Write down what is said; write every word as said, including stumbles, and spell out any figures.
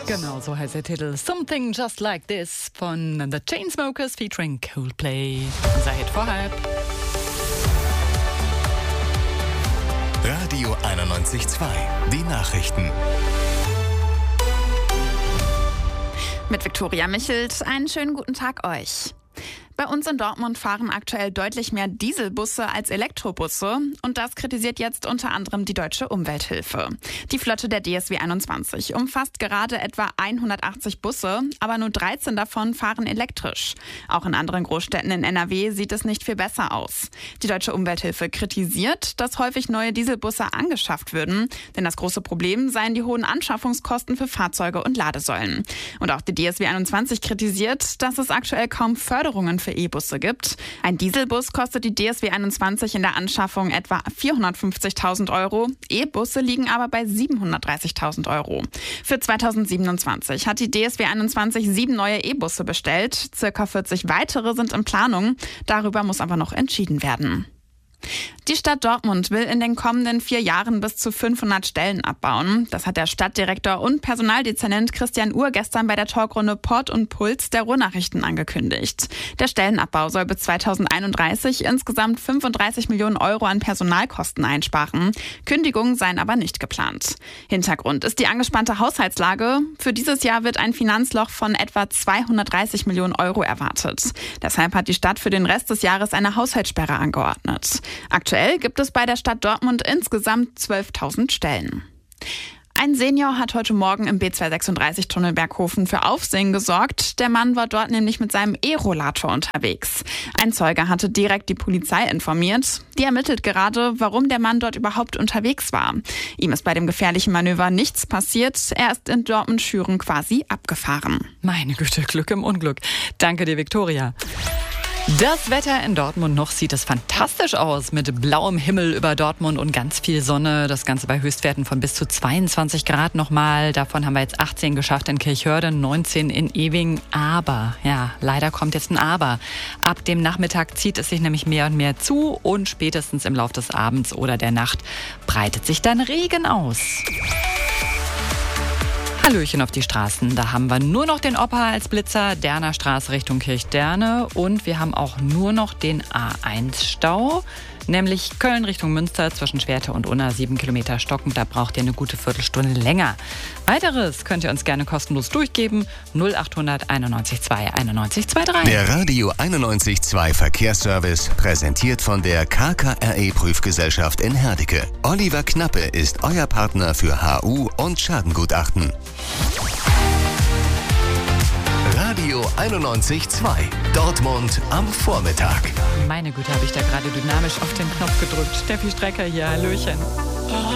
Genau, so heißt der Titel Something Just Like This von The Chainsmokers featuring Coldplay. Unser Hit vor halb. Radio einundneunzig Komma zwei, die Nachrichten. Mit Viktoria Michelt, einen schönen guten Tag euch. Bei uns in Dortmund fahren aktuell deutlich mehr Dieselbusse als Elektrobusse und das kritisiert jetzt unter anderem die Deutsche Umwelthilfe. Die Flotte der D S W einundzwanzig umfasst gerade etwa hundertachtzig Busse, aber nur dreizehn davon fahren elektrisch. Auch in anderen Großstädten in N R W sieht es nicht viel besser aus. Die Deutsche Umwelthilfe kritisiert, dass häufig neue Dieselbusse angeschafft würden, denn das große Problem seien die hohen Anschaffungskosten für Fahrzeuge und Ladesäulen. Und auch die D S W einundzwanzig kritisiert, dass es aktuell kaum Förderungen für für E-Busse gibt. Ein Dieselbus kostet die D S W einundzwanzig in der Anschaffung etwa vierhundertfünfzigtausend Euro. E-Busse liegen aber bei siebenhundertdreißigtausend Euro. Für zweitausendsiebenundzwanzig hat die D S W einundzwanzig sieben neue E-Busse bestellt. Circa vierzig weitere sind in Planung. Darüber muss aber noch entschieden werden. Die Stadt Dortmund will in den kommenden vier Jahren bis zu fünfhundert Stellen abbauen. Das hat der Stadtdirektor und Personaldezernent Christian Uhr gestern bei der Talkrunde Port und Puls der Ruhrnachrichten angekündigt. Der Stellenabbau soll bis zweitausendeinunddreißig insgesamt fünfunddreißig Millionen Euro an Personalkosten einsparen. Kündigungen seien aber nicht geplant. Hintergrund ist die angespannte Haushaltslage. Für dieses Jahr wird ein Finanzloch von etwa zweihundertdreißig Millionen Euro erwartet. Deshalb hat die Stadt für den Rest des Jahres eine Haushaltssperre angeordnet. Aktuell gibt es bei der Stadt Dortmund insgesamt zwölftausend Stellen. Ein Senior hat heute Morgen im B zweihundertsechsunddreißig-Tunnel Berghofen für Aufsehen gesorgt. Der Mann war dort nämlich mit seinem E-Rollator unterwegs. Ein Zeuge hatte direkt die Polizei informiert. Die ermittelt gerade, warum der Mann dort überhaupt unterwegs war. Ihm ist bei dem gefährlichen Manöver nichts passiert. Er ist in Dortmund-Schüren quasi abgefahren. Meine Güte, Glück im Unglück. Danke dir, Viktoria. Das Wetter in Dortmund noch sieht es fantastisch aus mit blauem Himmel über Dortmund und ganz viel Sonne. Das Ganze bei Höchstwerten von bis zu zweiundzwanzig Grad nochmal. Davon haben wir jetzt achtzehn geschafft in Kirchhörde, neunzehn in Ewing. Aber, ja, leider kommt jetzt ein Aber. Ab dem Nachmittag zieht es sich nämlich mehr und mehr zu und spätestens im Laufe des Abends oder der Nacht breitet sich dann Regen aus. Hallöchen auf die Straßen. Da haben wir nur noch den Opa als Blitzer, Derner Straße Richtung Kirchderne und wir haben auch nur noch den A eins Stau, nämlich Köln Richtung Münster zwischen Schwerte und Unna, sieben Kilometer stockend. Da braucht ihr eine gute Viertelstunde länger. Weiteres könnt ihr uns gerne kostenlos durchgeben. null achthundert einundneunzig zwei einundneunzig dreiundzwanzig. Der Radio einundneunzig Komma zwei Verkehrsservice, präsentiert von der K K R E-Prüfgesellschaft in Herdecke. Oliver Knappe ist euer Partner für H U und Schadengutachten. Radio einundneunzig Komma zwei. Dortmund am Vormittag. Meine Güte, habe ich da gerade dynamisch auf den Knopf gedrückt. Steffi Strecker hier, Hallöchen.